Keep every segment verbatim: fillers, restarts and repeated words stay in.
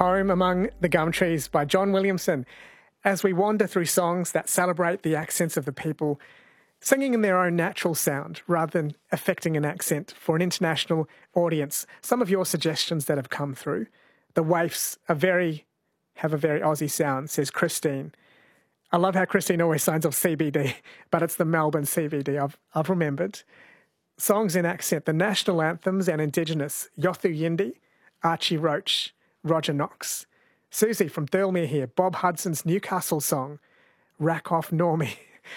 Home Among the Gum Trees by John Williamson, as we wander through songs that celebrate the accents of the people, singing in their own natural sound rather than affecting an accent for an international audience. Some of your suggestions that have come through. The waifs are very, have a very Aussie sound, says Christine. I love how Christine always signs off C B D, but it's the Melbourne C B D I've, I've remembered. Songs in accent, the national anthems and Indigenous, Yothu Yindi, Archie Roach, Roger Knox. Susie from Thirlmere here, Bob Hudson's Newcastle song, Rack Off Normie.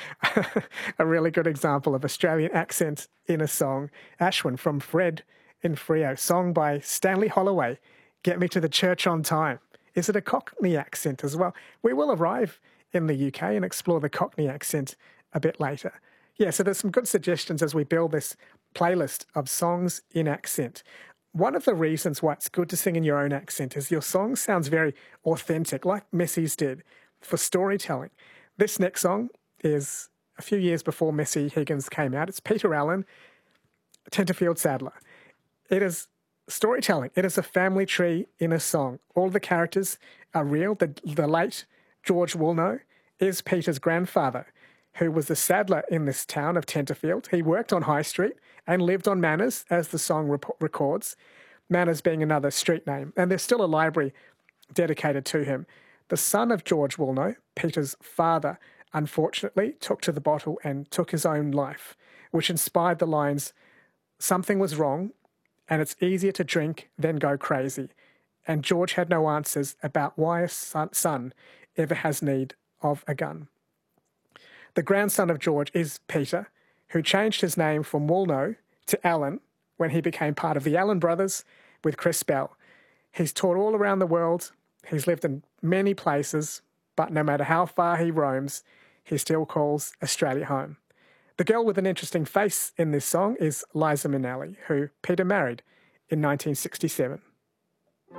A really good example of Australian accent in a song. Ashwin from Fred in Freo, song by Stanley Holloway, Get Me to the Church on Time. Is it a Cockney accent as well? We will arrive in the U K and explore the Cockney accent a bit later. Yeah, so there's some good suggestions as we build this playlist of songs in accent. One of the reasons why it's good to sing in your own accent is your song sounds very authentic, like Messy's did, for storytelling. This next song is a few years before Messy Higgins came out. It's Peter Allen, Tenterfield Sadler. It is storytelling. It is a family tree in a song. All the characters are real. The, the late George Woolnough is Peter's grandfather, who was the saddler in this town of Tenterfield. He worked on High Street and lived on Manners, as the song rep- records, Manners being another street name. And there's still a library dedicated to him. The son of George Woolnough, Peter's father, unfortunately took to the bottle and took his own life, which inspired the lines, "Something was wrong, and it's easier to drink than go crazy." And George had no answers about why a son, son ever has need of a gun. The grandson of George is Peter, who changed his name from Woolnough to Allen when he became part of the Allen Brothers with Chris Bell. He's toured all around the world. He's lived in many places, but no matter how far he roams, he still calls Australia home. The girl with an interesting face in this song is Liza Minnelli, who Peter married in nineteen sixty-seven.